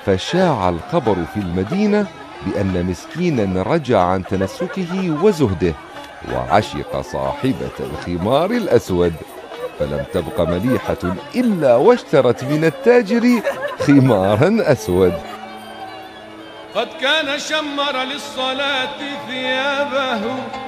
فشاع الخبر في المدينة بأن مسكينا رجع عن تنسكه وزهده، وعشق صاحبة الخمار الأسود، فلم تبق مليحة إلا واشترت من التاجر خمارا أسود. قد كان شمر للصلاة ثيابه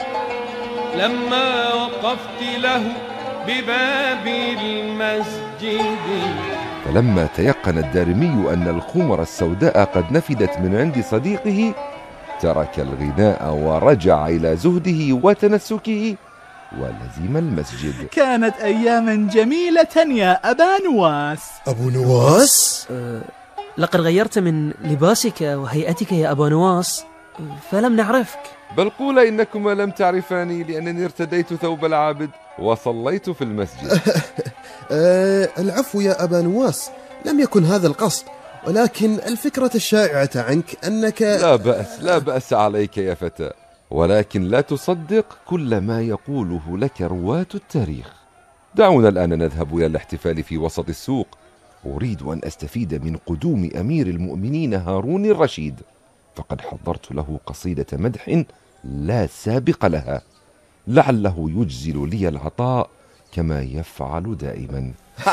لما وقفت له بباب المسجد. فلما تيقن الدارمي أن الخمر السوداء قد نفدت من عند صديقه ترك الغناء ورجع إلى زهده وتنسكه ولزم المسجد. كانت أياما جميلة يا أبا نواس. أبو نواس؟ لقد غيرت من لباسك وهيئتك يا أبا نواس فلم نعرفك. بل قول إنكما لم تعرفاني لأنني ارتديت ثوب العابد وصليت في المسجد. العفو يا أبا نواس، لم يكن هذا القصد، ولكن الفكرة الشائعة عنك أنك... لا بأس عليك يا فتى، ولكن لا تصدق كل ما يقوله لك رواة التاريخ. دعونا الآن نذهب إلى الاحتفال في وسط السوق. أريد أن أستفيد من قدوم أمير المؤمنين هارون الرشيد، فقد حضرت له قصيدة مدح لا سابق لها، لعله يجزل لي العطاء كما يفعل دائما.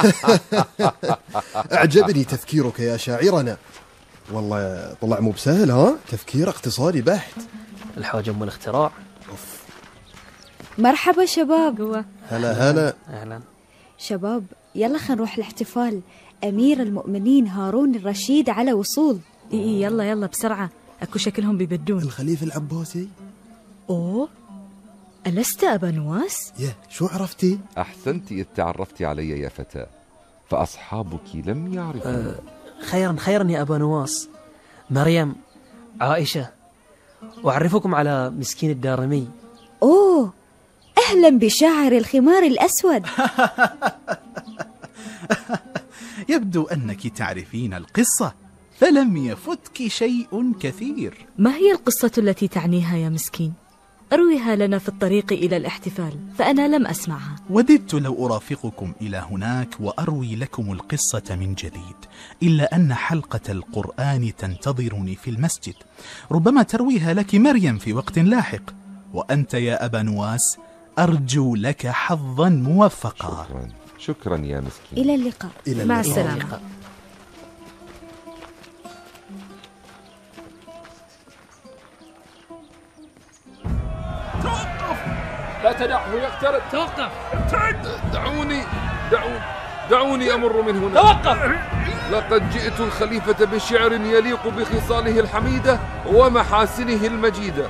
أعجبني تفكيرك يا شاعرنا، والله طلع مو بسهل. ها، تفكير اقتصادي بحت. الحوجم والاختراع. مرحبا شباب. هلا. أهلا شباب، يلا خلينا نروح الاحتفال. أمير المؤمنين هارون الرشيد على وصول. إيه يلا بسرعة، أكو شكلهم بيبدون. الخليفة العباسي. أوه، ألست أبا نواس؟ شو عرفتي؟ أحسنت إذ تعرفتي علي يا فتاة، فأصحابك لم يعرفوا. خيرا يا أبا نواس. مريم، عائشة، أعرفكم على مسكين الدارمي. أوه، أهلا بشاعر الخمار الأسود. يبدو أنك تعرفين القصة، فلم يفتك شيء كثير. ما هي القصة التي تعنيها يا مسكين؟ أرويها لنا في الطريق إلى الاحتفال، فأنا لم أسمعها. وددت لو أرافقكم إلى هناك وأروي لكم القصة من جديد، إلا أن حلقة القرآن تنتظرني في المسجد، ربما ترويها لك مريم في وقت لاحق، وأنت يا أبا نواس أرجو لك حظا موفقا. شكرا يا مسكين. إلى اللقاء. مع السلامة. توقف، لا تدعه يقترب. توقف. دعوني أمر من هنا. توقف. لقد جئت الخليفة بشعر يليق بخصاله الحميدة ومحاسنه المجيدة.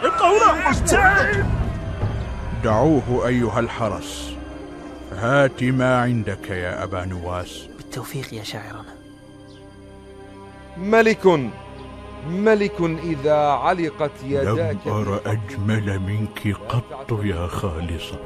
دعوه أيها الحرس، هات ما عندك يا أبا نواس. بالتوفيق يا شاعرنا. ملك إذا علقت يداك. لم أر أجمل منك قط يا خالصة.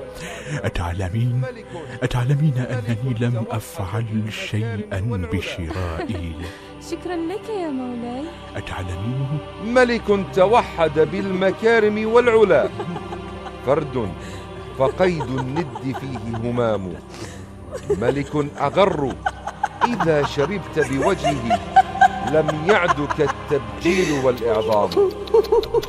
أتعلمين أنني لم أفعل شيئا بشرائي. شكرا لك يا مولاي. أتعلمين؟ ملك توحد بالمكارم والعلا، فرد فقيد الند فيه همام. ملك أغر إذا شربت بوجهه لم يعدك التبجيل والإعظام.